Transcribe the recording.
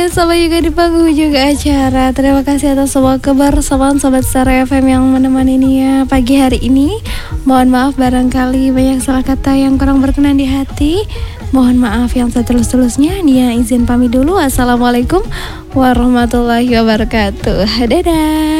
sampai juga di penghujung acara. Terima kasih atas semua kebersamaan Sobat Star FM yang menemani Nia pagi hari ini. Mohon maaf barangkali banyak salah kata yang kurang berkenan di hati. Mohon maaf yang setulus-tulusnya. Nia izin pamit dulu. Assalamualaikum warahmatullahi wabarakatuh. Dadah.